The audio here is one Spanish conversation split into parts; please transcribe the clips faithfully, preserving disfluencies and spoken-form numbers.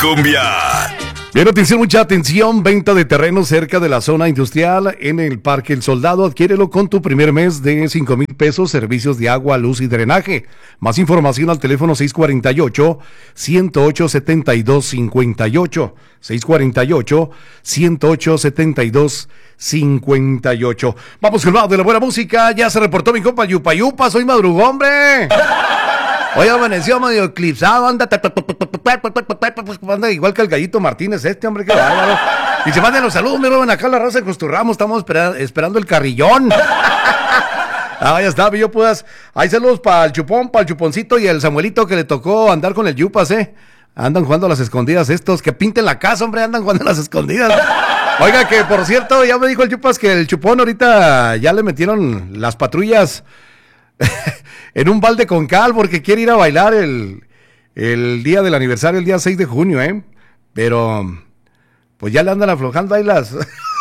cumbia. Bien, atención, mucha atención. Venta de terreno cerca de la zona industrial en el Parque El Soldado. Adquiérelo con tu primer mes de cinco mil pesos. Servicios de agua, luz y drenaje. Más información al teléfono seis cuatro ocho, uno cero ocho, siete dos cinco ocho. seis cuatro ocho, uno cero ocho, siete dos cinco ocho. Vamos con el lado de la buena música. Ya se reportó mi compa Yupa Yupa. Soy madrugón, hombre. Hoy amaneció medio eclipsado, anda, anda igual que el Gallito Martínez este, hombre, qué bárbaro. Y se manden los saludos, me roban acá la raza de Costurramos, estamos espera, esperando el carrillón. Ah, ya está, yo puedas. Hay saludos para el Chupón, para el Chuponcito y el Samuelito que le tocó andar con el Yupas, eh. Andan jugando a las escondidas estos, que pinten la casa, hombre, andan jugando a las escondidas. Oiga, que por cierto, ya me dijo el Yupas que el Chupón ahorita ya le metieron las patrullas en un balde con cal porque quiere ir a bailar el, el día del aniversario, el día seis de junio, ¿eh? Pero, pues ya le andan aflojando ahí las,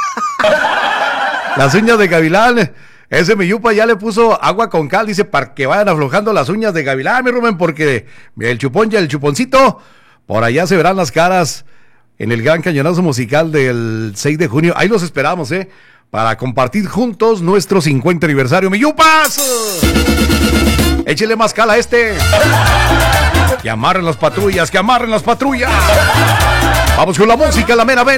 las uñas de gavilán. Ese mi Yupa ya le puso agua con cal, dice, para que vayan aflojando las uñas de gavilán, mi Rubén, porque el Chupón y el Chuponcito, por allá se verán las caras en el gran cañonazo musical del seis de junio. Ahí los esperamos, ¿eh? Para compartir juntos nuestro cincuenta aniversario. ¡Mi Yupas! Échele más cal a este. Que amarren las patrullas, que amarren las patrullas. Vamos con la música, la mera ven.